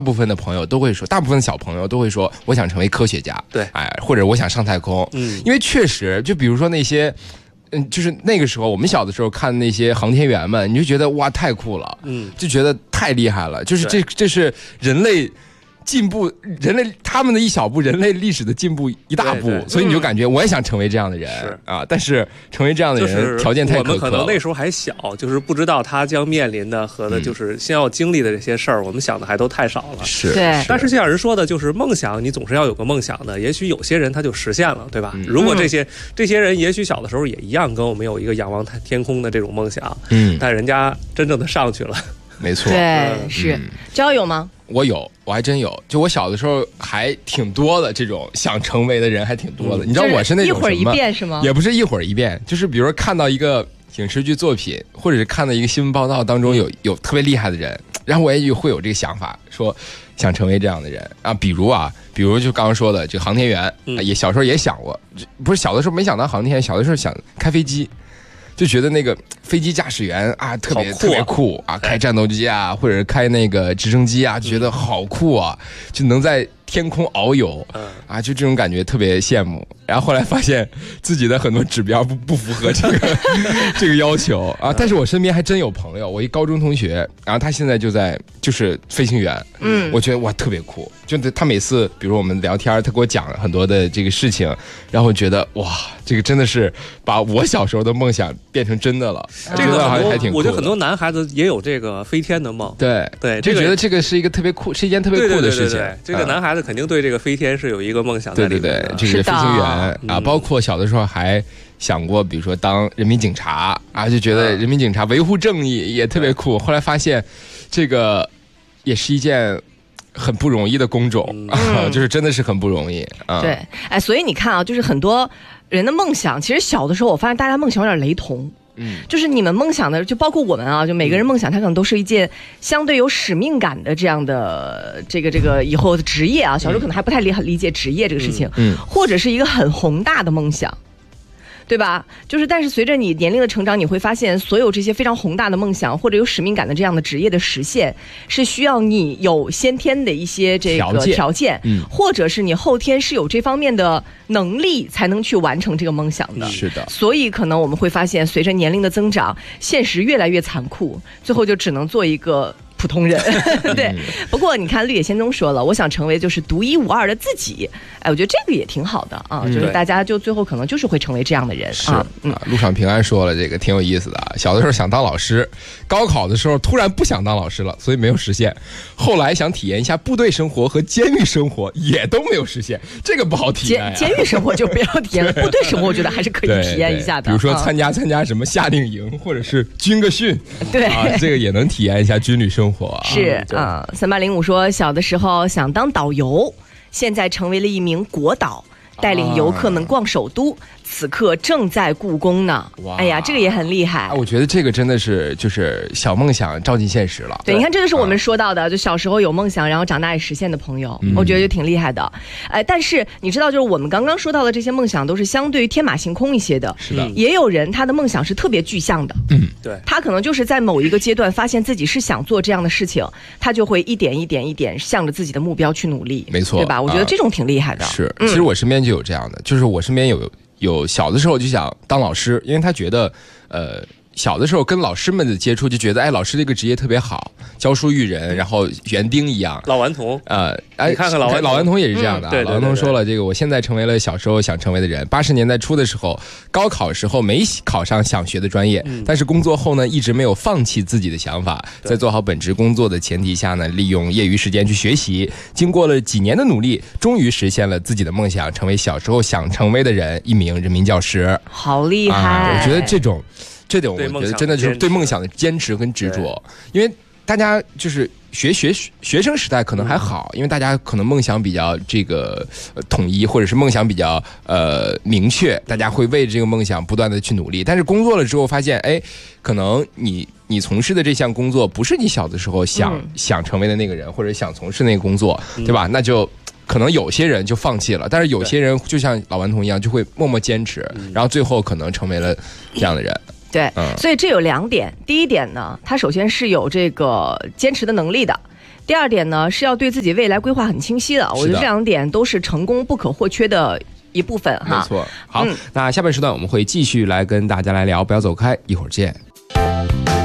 部分的朋友都会说，大部分的小朋友都会说，我想成为科学家， 对， 或者我想上太空，因为确实，就比如说那些，就是那个时候我们小的时候看那些航天员们，你就觉得哇太酷了，就觉得太厉害了，就是这是人类进步，他们的一小步，人类历史的进步一大步， 对所以你就感觉我也想成为这样的人啊，但是成为这样的人条件太苛刻了。 我们可能那时候还小，就是不知道他将面临的和就是先要经历的这些事儿，我们想的还都太少了。 是， 对。 但是就像人说的，就是梦想，你总是要有个梦想的。也许有些人他就实现了，对吧？如果这些人也许小的时候也一样，跟我们有一个仰望天空的这种梦想，但人家真正的上去了。 没错， 对，是。交友吗？ 我还真有，就我小的时候还挺多的，这种想成为的人还挺多的。你知道我是那种一会儿一变是吗？ 也不是一会儿一变，就是比如说看到一个影视剧作品，或者是看到一个新闻报道当中有特别厉害的人，然后我也会有这个想法，说想成为这样的人啊。比如就刚刚说的这个航天员，也小时候也想过，不是小的时候没想当航天员，小的时候想开飞机。就觉得那个飞机驾驶员啊特别酷啊，开战斗机啊，或者是开那个直升机啊，就觉得好酷啊，就能在天空遨游啊，就这种感觉特别羡慕。然后后来发现自己的很多指标不符合这个要求啊。但是我身边还真有朋友，我一高中同学，然后他现在就是飞行员，我觉得哇特别酷。就他每次比如我们聊天，他给我讲很多的这个事情，然后我觉得哇，这个真的是把我小时候的梦想变成真的了。 这个还挺酷的， 我觉得很多男孩子也有这个飞天的梦。对， 就觉得这个是一个特别酷，是一件特别酷的事情。 对，这个男孩子肯定对这个飞天是有一个梦想在里面的。 这个飞行员啊，包括小的时候还想过，比如说当人民警察啊，就觉得人民警察维护正义也特别酷。后来发现，这个也是一件很不容易的工种，就是真的是很不容易啊。 对，所以你看啊，就是很多人的梦想，其实小的时候我发现大家梦想有点雷同。就是你们梦想的，就包括我们啊，就每个人梦想，它可能都是一件相对有使命感的这样的这个以后的职业啊。小时候可能还不太理解职业这个事情，或者是一个很宏大的梦想。对吧？就是但是随着你年龄的成长，你会发现所有这些非常宏大的梦想或者有使命感的这样的职业的实现，是需要你有先天的一些这个条件，或者是你后天是有这方面的能力才能去完成这个梦想的。 是的。 所以可能我们会发现，随着年龄的增长，现实越来越残酷，最后就只能做一个普通人。对。不过你看绿野仙踪说了，我想成为就是独一无二的自己。我觉得这个也挺好的啊，就是大家就最后可能就是会成为这样的人。 是路上平安说了，这个挺有意思的啊。小的时候想当老师，高考的时候突然不想当老师了，所以没有实现。后来想体验一下部队生活和监狱生活，也都没有实现。这个不好体验。 监狱生活就不要体验了，部队生活我觉得还是可以体验一下的。 比如说参加什么夏令营，或者是军个训， 对这个也能体验一下军旅生活。 是3805说，小的时候想当导游，现在成为了一名国导，带领游客们逛首都，此刻正在故宫呢。哎呀，这个也很厉害。 我觉得这个真的是就是小梦想照进现实了。 对，你看这个是我们说到的，就小时候有梦想，然后长大也实现的朋友，我觉得就挺厉害的。但是你知道，就是我们刚刚说到的这些梦想，都是相对于天马行空一些的。 是的。 也有人他的梦想是特别具象的。 对。 他可能就是在某一个阶段发现自己是想做这样的事情，他就会一点一点向着自己的目标去努力。 没错， 对吧？我觉得这种挺厉害的。 是，其实我身边就有这样的，就是我身边有小的时候就想当老师，因为他觉得小的时候跟老师们的接触就觉得，老师这个职业特别好，教书育人，然后园丁一样。 老顽童你看看老顽童也是这样的。 对， 老顽童说了，这个我现在成为了小时候想成为的人。80年代初的时候，高考时候没考上想学的专业，但是工作后呢，一直没有放弃自己的想法，在做好本职工作的前提下呢，利用业余时间去学习。经过了几年的努力，终于实现了自己的梦想，成为小时候想成为的人，一名人民教师。 好厉害！ 我觉得这种我觉得真的就是对梦想的坚持跟执着。因为大家就是学生时代可能还好，因为大家可能梦想比较这个统一，或者是梦想比较明确，大家会为这个梦想不断的去努力。但是工作了之后发现，可能你从事的这项工作不是你小的时候想成为的那个人，或者想从事那个工作，对吧？那就可能有些人就放弃了，但是有些人就像老顽童一样，就会默默坚持，然后最后可能成为了这样的人。 对，所以这有2点。第一点呢，他首先是有这个坚持的能力的。 第二点呢，是要对自己未来规划很清晰的。我觉得这2点都是成功不可或缺的一部分哈。 没错。好，那下半时段我们会继续来跟大家来聊，不要走开，一会儿见。